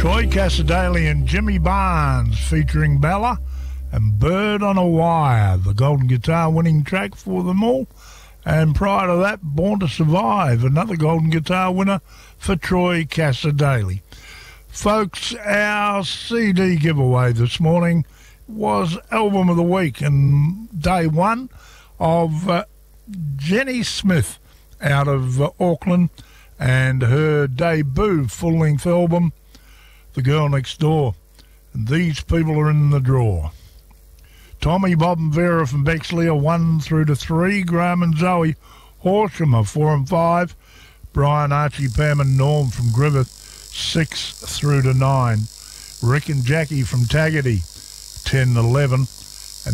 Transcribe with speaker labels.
Speaker 1: Troy Cassadaly and Jimmy Barnes featuring Bella and Bird on a Wire, the Golden Guitar winning track for them all. And prior to that, Born to Survive, another Golden Guitar winner for Troy Cassadaly. Folks, our CD giveaway this morning was Album of the Week, and day one of Jenny Smith out of Auckland and her debut full-length album, The Girl Next Door. And these people are in the draw. Tommy, Bob and Vera from Bexley are 1 through to 3. Graham and Zoe Horsham are 4 and 5. Brian, Archie, Pam and Norm from Griffith 6 through to 9. Rick and Jackie from Tagati 10 and 11.